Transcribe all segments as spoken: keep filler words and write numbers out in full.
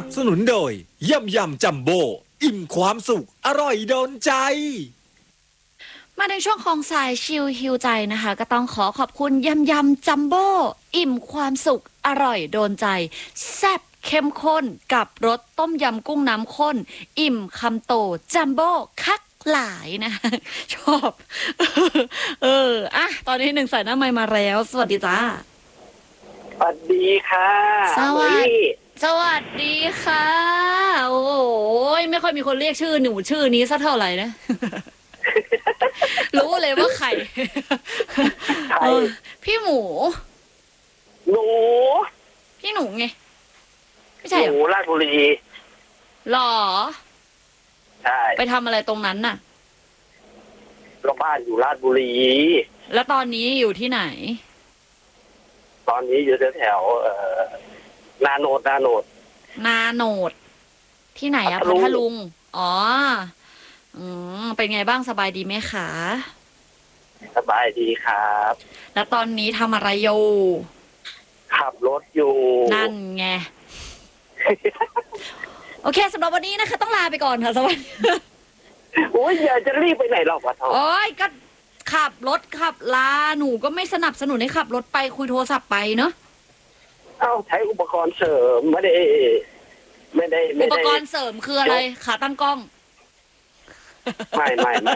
นับสนุนโดยยำยำจัมโบ้อิ่มความสุขอร่อยโดนใจมาในช่วงของสายชิลฮิวใจนะคะก็ต้องขอขอบคุณยำยำจัมโบ้อิ่มความสุขอร่อยโดนใจแซ่บเข้มข้นกับรสต้มยำกุ้งน้ำข้นอิ่มคำโตจัมโบ้คักหลายนะคะชอบเอออ่ะตอนนี้หนึ่งสายหน้าไมค์มาแล้วสวัสดีจ้าสวัสดีค่ะสวัสดีสวัสดีค่ะโอ้ยไม่ค่อยมีคนเรียกชื่อหนูชื่อนี้สักเท่าไหร่นะ รู้เลยว่าใครพี่หมูหนูพี่หนูไงไม่ใช่หนูราชบุรีหรอใช่ไปทำอะไรตรงนั้นน่ะก็บ้านอยู่ราชบุรีแล้วตอนนี้อยู่ที่ไหนตอนนี้อยู่แถวๆเอ่อนาโนดนาโนดนาโนดที่ไหนอะพัทลุงอ๋ออืมเป็นไงบ้างสบายดีไหมคะสบายดีครับแล้วตอนนี้ทำอะไรอยู่ขับรถอยู่นั่นไง โอเคสำหรับวันนี้นะคะต้องลาไปก่อนค่ะสวัสดีโอ้ยอย่าจะรีบไปไหนหรอกวะท้องโอ้ยก็ขับรถขับลาหนูก็ไม่สนับสนุนให้ขับรถไปคุยโทรศัพท์ไปเนาะเอ้าใช้อุปกรณ์เสริมไม่ได้ไม่ได้อุปกรณ์เสริมคืออะไรขาตั้งกล้องไม่ไม่ไม่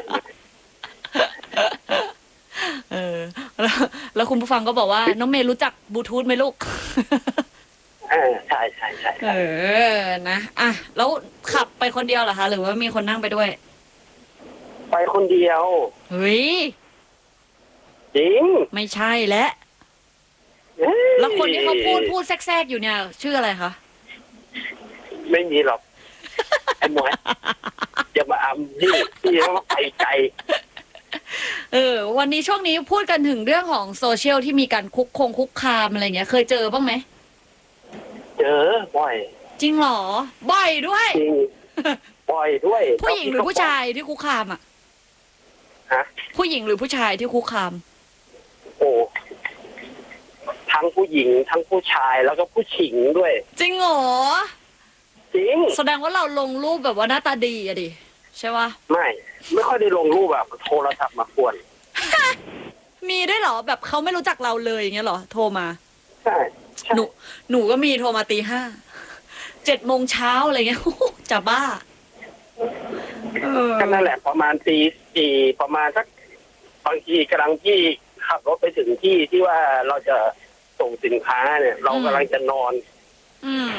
เออแล้วแล้วคุณผู้ฟังก็บอกว่าน้องเมย์รู้จักบลูทูธไหมลูกเออใช่ใช่ใช่เออนะอ่ะแล้วขับไปคนเดียวเหรอคะหรือว่ามีคนนั่งไปด้วยไปคนเดียวเฮ้ยจริงไม่ใช่แล้วแล้วคนที่เขาพูดพูดแทรกๆอยู่เนี่ยชื่ออะไรคะไม่มีหรอกไอ้หมวยอย่ามาอำนี่พี่เขาไปใจเออวันนี้ช่วงนี้พูดกันถึงเรื่องของโซเชียลที่มีการคุกคงคุกคามอะไรเงี้ยเคยเจอบ้างไหมเจอบ่อยจริงเหรอบ่อยด้วยจริงบ่อยด้วยผู้หญิงหรือผู้ชายที่คุกคามอ่ะฮะผู้หญิงหรือผู้ชายที่คุกคามโอ้ทั้งผู้หญิงทั้งผู้ชายแล้วก็ผู้หญิงด้วยจริงเหรอจริงแสดงว่าเราลงรูปแบบว่าหน้าตาดีอะดิใช่ปะไม่ไม่ค่อยได้ลงรูปแบบโทรศัพท์มาป่วนมีด้วยเหรอแบบเขาไม่รู้จักเราเลยอย่างเงี้ยเหรอโทรมาใช่หนูหนูก็มีโทรมาตีห้าเจ็ดโมงเช้าอะไรเงี้ยจะบ้าก็นั่นแหละประมาณตีสี่ประมาณสักบางทีกำลังที่ขับรถไปถึงที่ที่ว่าเราจะส่งสินค้าเนี่ยเรากำลังจะนอนอืม